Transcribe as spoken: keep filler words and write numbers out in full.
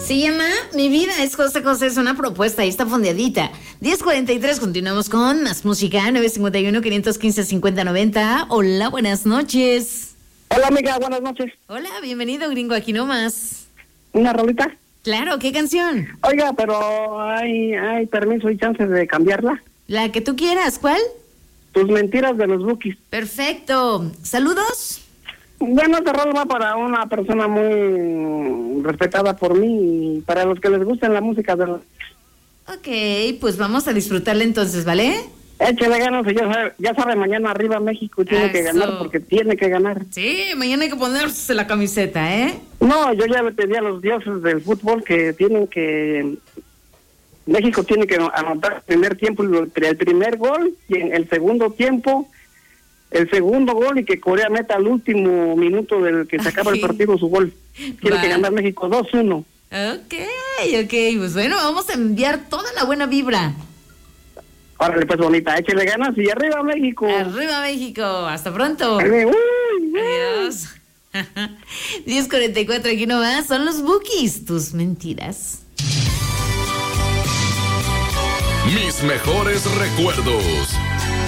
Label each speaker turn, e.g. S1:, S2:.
S1: Se llama Mi vida es José José, es una propuesta, ahí está fondeadita. diez cuarenta y tres, continuamos con más música, nueve cinco uno, quinientos quince, cincuenta noventa. Hola, buenas noches.
S2: Hola, amiga, buenas noches.
S1: Hola, bienvenido, gringo, aquí nomás.
S2: ¿Una rolita?
S1: Claro, ¿qué canción?
S2: Oiga, pero hay, hay permiso y chance de cambiarla.
S1: La que tú quieras, ¿cuál?
S2: Tus mentiras de los Bukis.
S1: Perfecto. ¿Saludos?
S2: Bueno, este rol va para una persona muy respetada por mí y para los que les gusta la música de los...
S1: Ok, pues vamos a disfrutarla entonces, ¿vale?
S2: Échale ganas, ya sabe, ya sabe, mañana arriba México tiene
S1: Eso.
S2: que ganar porque tiene que ganar.
S1: Sí, mañana hay que ponerse la camiseta, ¿eh?
S2: No, yo ya le pedí a los dioses del fútbol que tienen que... México tiene que anotar el primer tiempo, el primer gol y en el segundo tiempo... el segundo gol y que Corea meta al último minuto del que se acaba el partido su gol. Tiene Va. que ganar México dos uno.
S1: Ok, ok, pues bueno, vamos a enviar toda la buena vibra.
S2: Órale, pues bonita, échale ganas y arriba México.
S1: Arriba México, hasta pronto.
S2: Uy, uy.
S1: Adiós. diez cuarenta y cuatro, aquí nomás, son los Bukis, tus mentiras.
S3: Mis mejores recuerdos.